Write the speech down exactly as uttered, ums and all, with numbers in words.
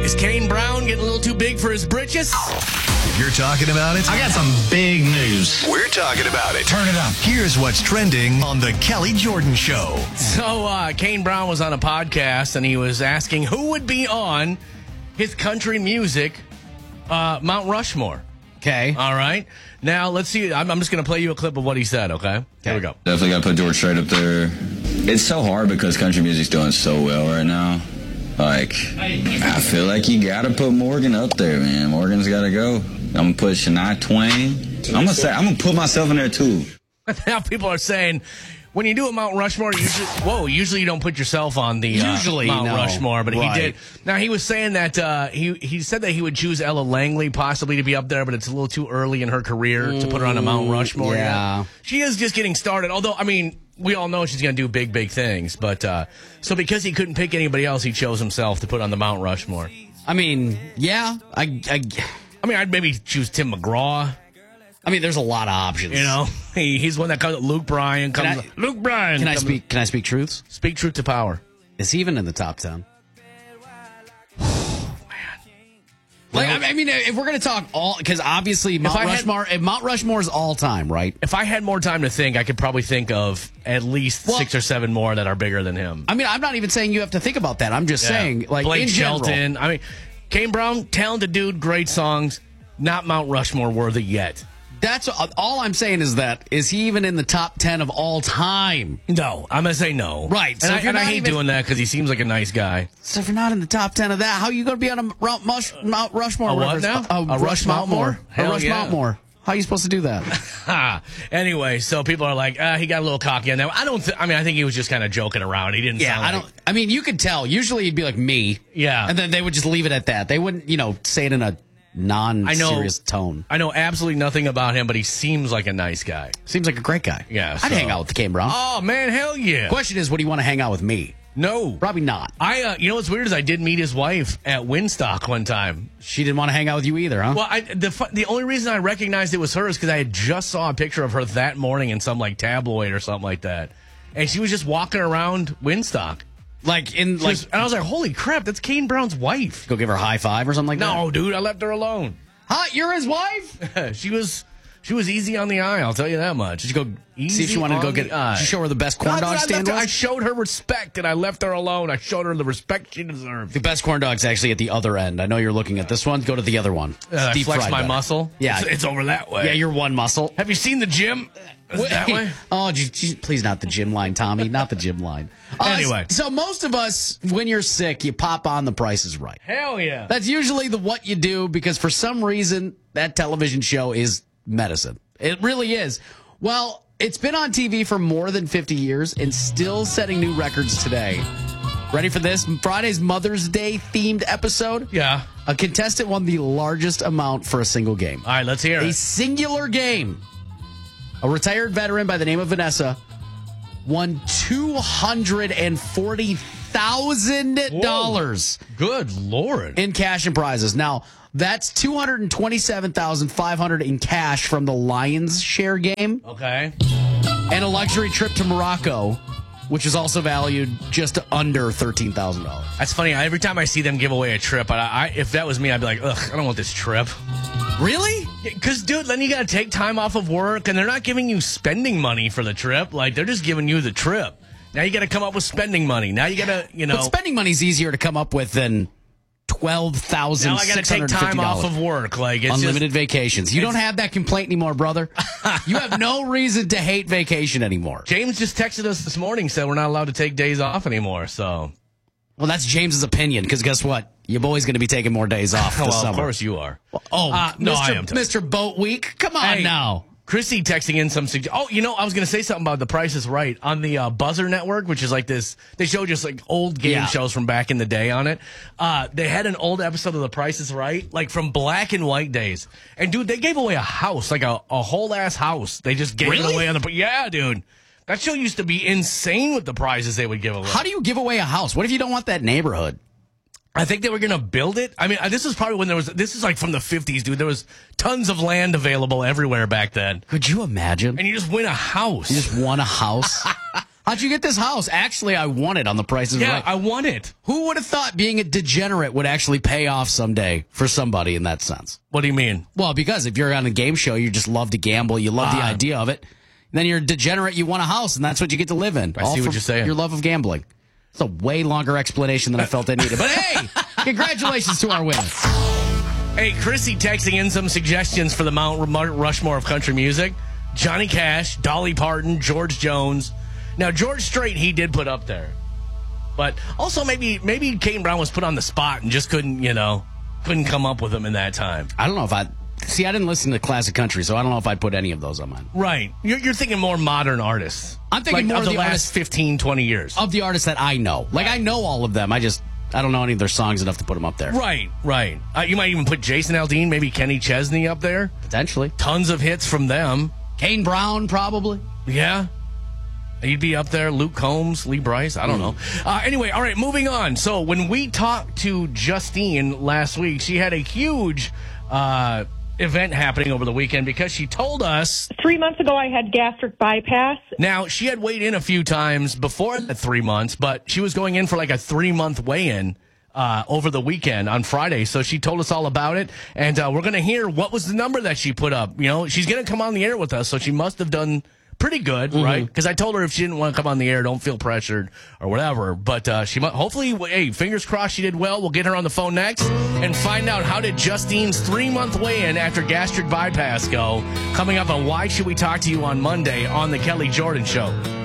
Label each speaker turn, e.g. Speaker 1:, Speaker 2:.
Speaker 1: Is Kane Brown getting a little too big for his britches?
Speaker 2: If you're talking about it,
Speaker 3: I got some big news.
Speaker 2: we're talking about it.
Speaker 3: Turn it up.
Speaker 2: Here's what's trending on the Kelly Jordan Show.
Speaker 1: So, uh, Kane Brown was on a podcast, and he was asking who would be on his country music uh, Mount Rushmore.
Speaker 4: Okay.
Speaker 1: All right. Now, let's see. I'm, I'm just going to play you a clip of what he said, okay? Here we go.
Speaker 5: Definitely got to put George Strait up there. It's so hard because country music's doing so well right now. Like, I feel like you got to put Morgan up there, man. Morgan's got to go. I'm going to put Shania Twain. I'm going to say, I'm going to put myself in there, too.
Speaker 1: Now, people are saying, when you do a Mount Rushmore, usually, whoa, usually you don't put yourself on the uh,
Speaker 4: Usually,
Speaker 1: Mount
Speaker 4: no.
Speaker 1: Rushmore, but
Speaker 4: Right.
Speaker 1: he did. Now, he was saying that uh, he, he said that he would choose Ella Langley possibly to be up there, but it's a little too early in her career to put her on a Mount Rushmore.
Speaker 4: yeah.
Speaker 1: yet. She is just getting started, although, I mean, we all know she's going to do big, big things. But uh, so because he couldn't pick anybody else, he chose himself to put on the Mount Rushmore.
Speaker 4: I mean, yeah. I, I,
Speaker 1: I mean, I'd maybe choose Tim McGraw.
Speaker 4: I mean, there's a lot of options.
Speaker 1: You know, he, he's one that comes. Luke Bryan comes.
Speaker 4: Can I-
Speaker 1: Luke Bryan.
Speaker 4: Can I
Speaker 1: comes-
Speaker 4: speak? Can I speak truths?
Speaker 1: Speak truth to power.
Speaker 4: Is he even in the top ten? Like, I I mean, if we're gonna talk all, because obviously Mount
Speaker 1: I had-
Speaker 4: Rushmore, if Mount Rushmore's all time, right?
Speaker 1: If I had more time to think, I could probably think of at least
Speaker 4: Well-
Speaker 1: six or seven more that are bigger than him.
Speaker 4: I mean, I'm not even saying you have to think about that. I'm just
Speaker 1: Yeah.
Speaker 4: saying, like,
Speaker 1: Blake
Speaker 4: in general.
Speaker 1: Shelton. I mean, Kane Brown, talented dude, great songs, not Mount Rushmore worthy yet.
Speaker 4: That's all I'm saying is that is he even in the top ten of all time?
Speaker 1: No, I'm gonna say no.
Speaker 4: Right,
Speaker 1: and
Speaker 4: so
Speaker 1: I,
Speaker 4: if you're
Speaker 1: and I
Speaker 4: not
Speaker 1: hate
Speaker 4: even-
Speaker 1: doing that because he seems like a nice guy.
Speaker 4: So if you're not in the top ten of that, how are you going to be on a Mount, Mush, Mount Rushmore?
Speaker 1: A what
Speaker 4: reference?
Speaker 1: now?
Speaker 4: A,
Speaker 1: A
Speaker 4: Rush
Speaker 1: Rush
Speaker 4: Mount
Speaker 1: Mountmore?
Speaker 4: More? A
Speaker 1: Hell
Speaker 4: Rush
Speaker 1: yeah.
Speaker 4: Mountmore. How are you supposed to do that?
Speaker 1: Ha. Anyway, so people are like, ah, he got a little cocky on that. I don't. Th- I mean, I think he was just kind of joking around. He didn't.
Speaker 4: Yeah,
Speaker 1: sound
Speaker 4: I
Speaker 1: like-
Speaker 4: don't. I mean, you could tell. Usually, it'd be like me.
Speaker 1: Yeah.
Speaker 4: and then they would just leave it at that. They wouldn't, you know, say it in a non-serious tone.
Speaker 1: I know absolutely nothing about him, but he seems like a nice guy.
Speaker 4: Seems like a great guy.
Speaker 1: Yeah,
Speaker 4: I'd
Speaker 1: so-
Speaker 4: hang out with Kane Brown.
Speaker 1: Oh man, hell yeah!
Speaker 4: Question is, would he want to hang out with me?
Speaker 1: No,
Speaker 4: Probably not.
Speaker 1: I. Uh, you know what's weird is I did meet his wife at Winstock one time.
Speaker 4: She didn't want to hang out with you either, huh?
Speaker 1: Well, I, the fu- the only reason I recognized it was her is because I had just saw a picture of her that morning in some like tabloid or something like that, and she was just walking around Winstock.
Speaker 4: Like in
Speaker 1: She
Speaker 4: like,
Speaker 1: was- and I was like, "Holy crap, that's Kane Brown's wife!"
Speaker 4: go give her a high five or something like that.
Speaker 1: No, dude, I left her alone.
Speaker 4: Hi, you're his wife.
Speaker 1: she was she was easy on the eye. I'll tell you that much.
Speaker 4: Did you go
Speaker 1: Easy
Speaker 4: see if she wanted to go
Speaker 1: on
Speaker 4: get?
Speaker 1: the eye.
Speaker 4: Did you show her the best corn
Speaker 1: No,
Speaker 4: dog
Speaker 1: I
Speaker 4: stand
Speaker 1: left her-
Speaker 4: was?
Speaker 1: I showed her respect, and I left her alone. I showed her the respect she deserved.
Speaker 4: The best corn dog's actually at the other end. I know you're looking at this one. Go to the other one.
Speaker 1: Uh, I
Speaker 4: Deep
Speaker 1: flex
Speaker 4: fried
Speaker 1: my
Speaker 4: better.
Speaker 1: muscle.
Speaker 4: Yeah.
Speaker 1: it's, it's over that way.
Speaker 4: Yeah, you're one muscle.
Speaker 1: Have you seen the gym? Is it that way?
Speaker 4: Oh, geez, geez, please, not the gym line, Tommy. Not the gym line. Uh,
Speaker 1: Anyway.
Speaker 4: so most of us, when you're sick, you pop on The Price is Right.
Speaker 1: Hell yeah.
Speaker 4: That's usually the what you do because for some reason that television show is medicine. It really is. Well, it's been on T V for more than fifty years and still setting new records today. Ready for this? Friday's Mother's Day themed episode.
Speaker 1: Yeah.
Speaker 4: A contestant won the largest amount for a single game.
Speaker 1: All right, let's hear
Speaker 4: A
Speaker 1: it.
Speaker 4: singular game. A retired veteran by the name of Vanessa won two hundred forty thousand dollars
Speaker 1: Good Lord.
Speaker 4: in cash and prizes. Now, that's two hundred twenty-seven thousand five hundred dollars in cash from the Lions share game
Speaker 1: Okay.
Speaker 4: and a luxury trip to Morocco, which is also valued just under thirteen thousand dollars.
Speaker 1: That's funny. Every time I see them give away a trip, I, I if that was me, I'd be like, ugh, I don't want this trip.
Speaker 4: Really?
Speaker 1: Because, dude, then you got to take time off of work, and they're not giving you spending money for the trip. Like, they're just giving you the trip. Now you got to come up with spending money. Now you got to, you know.
Speaker 4: But spending money's easier to come up with than twelve thousand
Speaker 1: Now I got to
Speaker 4: six
Speaker 1: take
Speaker 4: hundred fifty
Speaker 1: time
Speaker 4: dollars.
Speaker 1: off of work. Like, it's
Speaker 4: Unlimited
Speaker 1: just,
Speaker 4: vacations. You don't have that complaint anymore, brother. You have no reason to hate vacation anymore.
Speaker 1: James just texted us this morning, said we're not allowed to take days off anymore. So,
Speaker 4: Well, that's James's opinion, because guess what? Your boy's going to be taking more days off this
Speaker 1: well,
Speaker 4: summer.
Speaker 1: of course you are.
Speaker 4: Oh,
Speaker 1: Uh, no,
Speaker 4: Mister
Speaker 1: I am too.
Speaker 4: Mister Boat Week. Come on
Speaker 1: Hey,
Speaker 4: now.
Speaker 1: Chrissy texting in some sugge- Oh, you know, I was going to say something about The Price is Right on the uh, Buzzer Network, which is like this. They show just like old game
Speaker 4: Yeah.
Speaker 1: shows from back in the day on it. Uh, they had an old episode of The Price is Right, like from black and white days. And dude, they gave away a house, like a, a whole ass house. They just gave
Speaker 4: Really?
Speaker 1: it away on the. Yeah, dude. That show used to be insane with the prizes they would give away.
Speaker 4: How do you give away a house? What if you don't want that neighborhood?
Speaker 1: I think they were going to build it. I mean, this is probably when there was, this is like from the fifties, dude. There was tons of land available everywhere back then.
Speaker 4: Could you imagine?
Speaker 1: And you just win a house.
Speaker 4: You just won a house. How'd you get this house? Actually, I won it on The Price is
Speaker 1: Yeah,
Speaker 4: Right.
Speaker 1: I won it.
Speaker 4: Who would have thought being a degenerate would actually pay off someday for somebody in that sense?
Speaker 1: What do you mean?
Speaker 4: Well, because if you're on a game show, you just love to gamble, you love the
Speaker 1: Ah.
Speaker 4: idea of it. Then you're a degenerate, you want a house, and that's what you get to live in.
Speaker 1: I see what
Speaker 4: from
Speaker 1: you're saying.
Speaker 4: Your love of gambling. It's a way longer explanation than I felt I needed. But hey, congratulations to our winners.
Speaker 1: Hey, Chrissy texting in some suggestions for the Mount Rushmore of country music. Johnny Cash, Dolly Parton, George Jones. Now, George Strait, he did put up there. But also maybe maybe Kane Brown was put on the spot and just couldn't, you know, couldn't come up with them in that time.
Speaker 4: I don't know if I... See, I didn't listen to classic country, so I don't know if I'd put any of those on mine.
Speaker 1: Right. You're, you're thinking more modern artists.
Speaker 4: I'm thinking
Speaker 1: like
Speaker 4: more
Speaker 1: of
Speaker 4: of
Speaker 1: the
Speaker 4: the
Speaker 1: last
Speaker 4: artists-
Speaker 1: fifteen, twenty years.
Speaker 4: Of the artists that I know. Like, I know all of them. I just... I don't know any of their songs enough to put them up there.
Speaker 1: Right, right. Uh, you might even put Jason Aldean, maybe Kenny Chesney up there.
Speaker 4: Potentially.
Speaker 1: Tons of hits from them.
Speaker 4: Kane Brown, probably.
Speaker 1: Yeah. He'd be up there. Luke Combs, Lee Bryce. I don't know. Uh, anyway, all right, moving on. So when we talked to Justine last week, she had a huge uh, event happening over the weekend because she told us.
Speaker 6: Three months ago, I had gastric bypass.
Speaker 1: Now, she had weighed in a few times before the three months, but she was going in for like a three-month weigh-in uh, over the weekend on Friday. So she told us all about it, and uh, we're going to hear what was the number that she put up. You know, she's going to come on the air with us, so she must have done pretty good, mm-hmm. right? Because I told her if she didn't want to come on the air, don't feel pressured or whatever. But uh, she might, hopefully, hey, fingers crossed she did well. We'll get her on the phone next and find out how did Justine's three-month weigh-in after gastric bypass go. Coming up on Why Should We Talk to You on Monday on The Kelly Jordan Show.